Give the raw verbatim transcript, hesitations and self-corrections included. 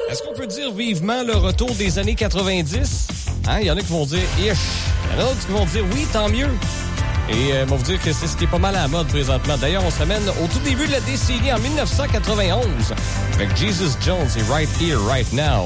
Est-ce qu'on peut dire vivement le retour des années quatre-vingt-dix? Hein? Il y en a qui vont dire « ish ». Il y en a d'autres qui vont dire « oui, tant mieux ». Et euh, on va vous dire que c'est ce qui est pas mal à la mode présentement. D'ailleurs, on se ramène au tout début de la décennie, en dix-neuf cent quatre-vingt-onze, avec Jesus Jones et « Right Here, Right Now ».